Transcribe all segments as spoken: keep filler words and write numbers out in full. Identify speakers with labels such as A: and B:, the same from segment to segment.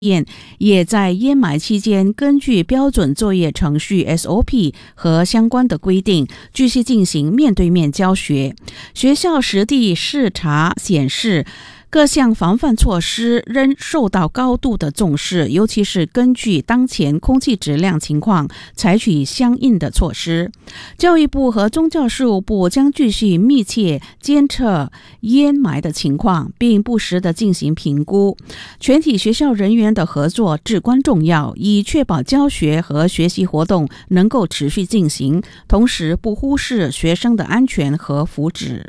A: 验也在烟霾期间根据标准作业程序 S O P 和相关的规定继续进行面对面教学。学校实地视察显示，各项防范措施仍受到高度的重视，尤其是根据当前空气质量情况采取相应的措施。教育部和宗教事务部将继续密切监测烟霾的情况，并不时地进行评估。全体学校人员的合作至关重要，以确保教学和学习活动能够持续进行，同时不忽视学生的安全和福祉。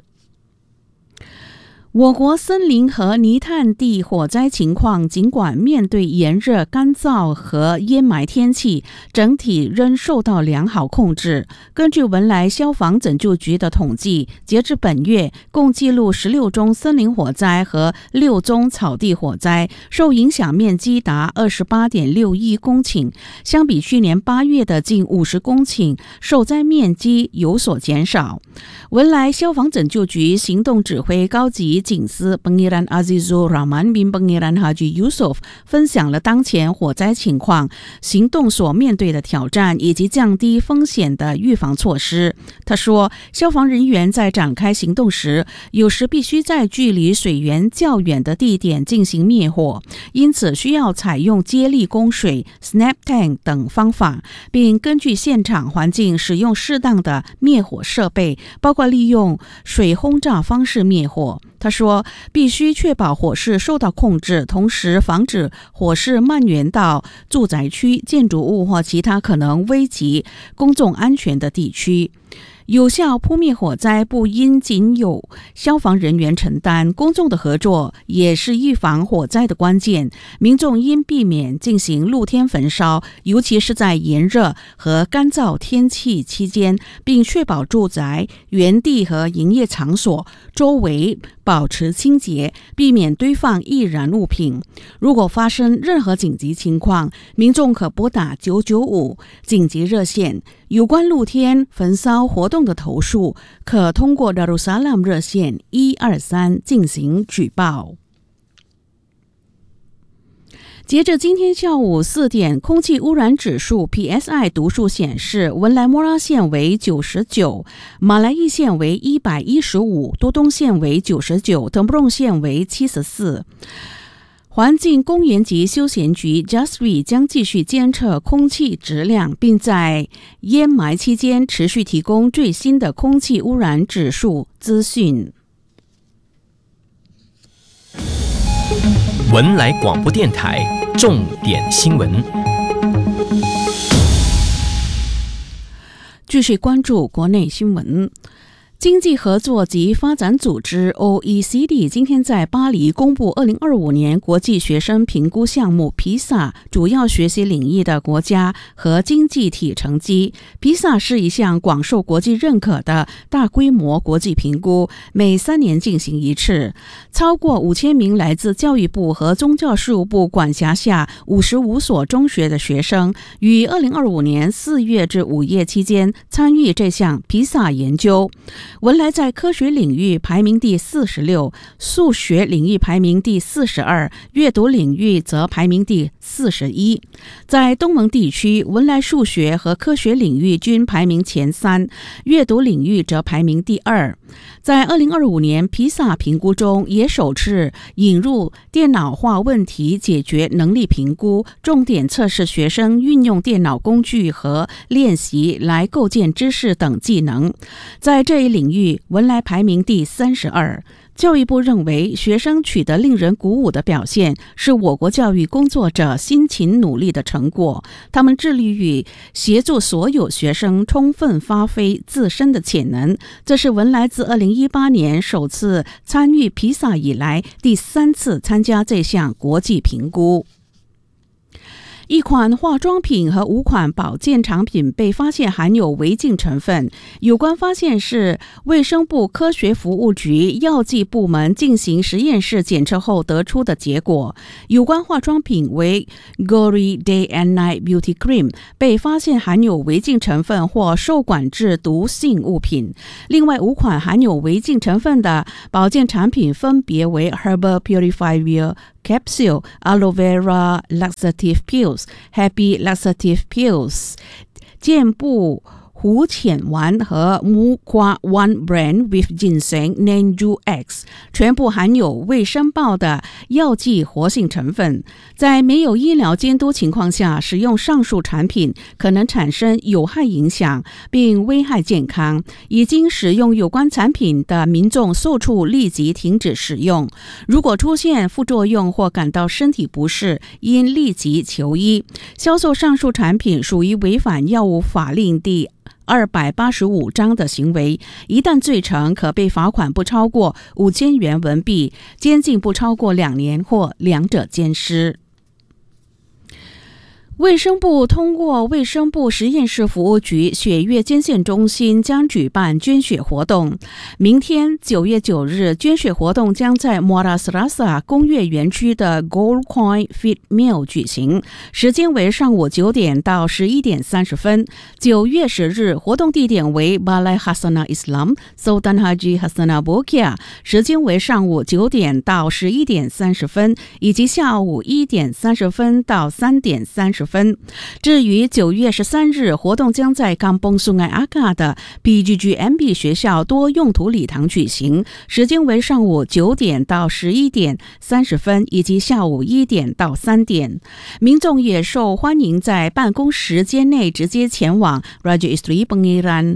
A: 我国森林和泥炭地火灾情况，尽管面对炎热、干燥和烟霾天气，整体仍受到良好控制。根据文莱消防拯救局的统计，截至本月，共记录十六宗森林火灾和六宗草地火灾，受影响面积达 二十八点六一公顷，相比去年八月的近五十公顷，受灾面积有所减少。文莱消防拯救局行动指挥高级警司 Pangeran Azizur Rahman bin Pangeran Haji Yusof 分享了当前火灾情况、行动所面对的挑战以及降低风险的预防措施。他说，消防人员在展开行动时，有时必须在距离水源较远的地点进行灭火，因此需要采用接力供水 snap tank 等方法，并根据现场环境使用适当的灭火设备，包括利用水轰炸方式灭火。他说，必须确保火势受到控制，同时防止火势蔓延到住宅区、建筑物或其他可能危及公众安全的地区。有效扑灭火灾不应仅有消防人员承担，公众的合作也是预防火灾的关键。民众应避免进行露天焚烧，尤其是在炎热和干燥天气期间，并确保住宅、园地和营业场所周围保持清洁，避免堆放易燃物品。如果发生任何紧急情况，民众可拨打九九五紧急热线。有关露天焚烧活动的投诉，可通过 Darussalam 热线一二三进行举报。截至今天下午四点，空气污染指数 P S I 读数显示，文莱莫拉县为九十九，马来义县为一百一十五，多东县为九十九，腾不隆县为七十四。环境公园及休闲局 J A S R I 将继续监测空气质量，并在烟霾期间持续提供最新的空气污染指数资讯。
B: 文莱广播电台重点新闻，
A: 继续关注国内新闻。经济合作及发展组织 O E C D 今天在巴黎公布二零二五年国际学生评估项目 P I S A 主要学习领域的国家和经济体成绩。 P I S A 是一项广受国际认可的大规模国际评估，每三年进行一次。超过五千名来自教育部和宗教事务部管辖下五十五所中学的学生，于二零二五年四月至五月期间参与这项 P I S A 研究。文莱在科学领域排名第四十六，数学领域排名第四十二，阅读领域则排名第四十一。在东盟地区，文莱数学和科学领域均排名前三，阅读领域则排名第二。在二零二五年 P I S A 评估中，也首次引入电脑化问题解决能力评估，重点测试学生运用电脑工具和练习来构建知识等技能。在这一领域，文莱排名第三十二。教育部认为，学生取得令人鼓舞的表现，是我国教育工作者辛勤努力的成果。他们致力于协助所有学生充分发挥自身的潜能。这是文莱自二零一八年首次参与 P I S A 以来，第三次参加这项国际评估。一款化妆品和五款保健产品被发现含有违禁成分，有关发现是卫生部科学服务局药剂部门进行实验室检测后得出的结果。有关化妆品为 Gory Day and Night Beauty Cream， 被发现含有违禁成分或受管制毒性物品。另外五款含有违禁成分的保健产品分别为 Herbal Purifier Capsule Aloe Vera Laxative Pills Happy Laxative Pills 健步胡浅丸和 Muqua One Brand with Ginseng Nanju X 全部含有卫生报的药剂活性成分，在没有医疗监督情况下使用上述产品可能产生有害影响并危害健康，已经使用有关产品的民众速处立即停止使用，如果出现副作用或感到身体不适，应立即求医。销售上述产品属于违反药物法令第二百八十五章的行为，一旦罪成，可被罚款不超过五千元文币，监禁不超过两年或两者兼施。卫生部通过卫生部实验室服务局血液捐献中心将举办捐血活动。明天九月九日，捐血活动将在 Moras Rasa 工业园区的 Gold Coin Feed Mill 举行，时间为上午九点到十一点三十分。九月十日，活动地点为 Balai Hasanah Islam Sultan Haji Hasanah Bolkiah， 时间为上午九点到十一点三十分，以及下午一点三十分到三点三十分。至于九月十三日，活动将在 Kampung Sungai Aga 的 P G G M B 学校多用途礼堂举行，时间为上午九点到十一点三十分，以及下午一点到三点。民众也受欢迎在办公时间内直接前往 Raja Isteri Pangeran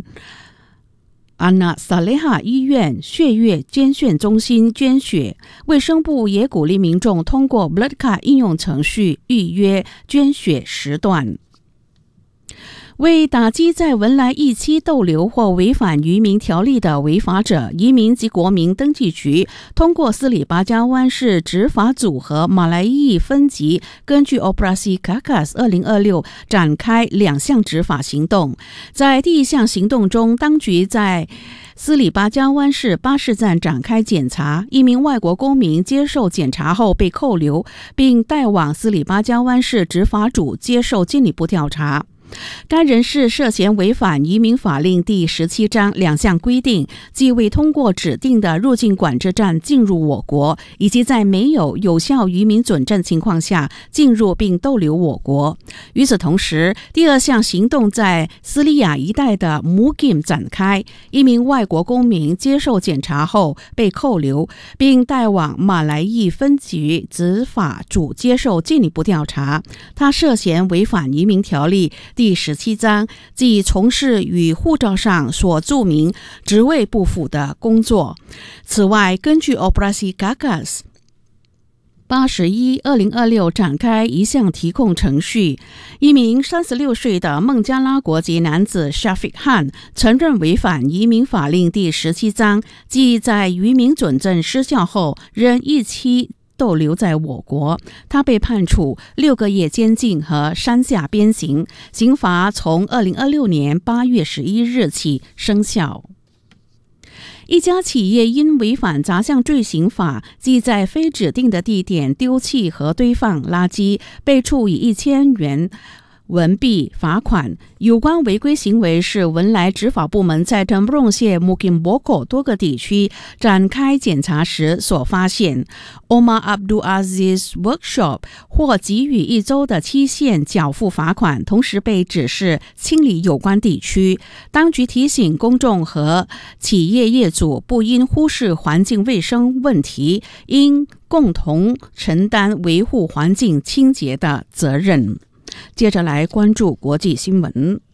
A: Anak Saleha 医院血液捐献中心捐血。卫生部也鼓励民众通过 Bloodcard 应用程序预约捐血时段。为打击在文莱役期逗留或违反移民条例的违法者，移民及国民登记局通过斯里巴加湾市执法组和马来裔分级，根据 Operasi Kakas 二零二六展开两项执法行动。在第一项行动中，当局在斯里巴加湾市巴士站展开检查，一名外国公民接受检查后被扣留，并带往斯里巴加湾市执法组接受进一步调查。该人士涉嫌违反移民法令第十七章两项规定，即未通过指定的入境管制站进入我国，以及在没有有效移民准证情况下进入并逗留我国。与此同时，第二项行动在斯里亚一带的 Mukim 展开，一名外国公民接受检查后被扣留，并带往马来裔分局执法组接受进一步调查。他涉嫌违反移民条例第十七章，即从事与护照上所注明职位不符的工作。此外，根据 Operasi Kakas八十一 二零二六展开一项提控程序，一名三十六岁的孟加拉国籍男子 Shafiq Han 承认违反移民法令第十七章，即在移民准证失效后仍一期逗留在我国。他被判处六个月监禁和山下鞭刑，刑罚从二零二六年八月十一日起生效。一家企业因违反杂项罪行法，即在非指定的地点丢弃和堆放垃圾，被处以一千元文币罚款。有关违规行为是文莱执法部门在登布隆县 Mukim Boko 多个地区展开检查时所发现。Omar Abdul Aziz Workshop 或给予一周的期限缴付罚款，同时被指示清理有关地区。当局提醒公众和企业业主不应忽视环境卫生问题，应共同承担维护环境清洁的责任。接着来关注国际新闻。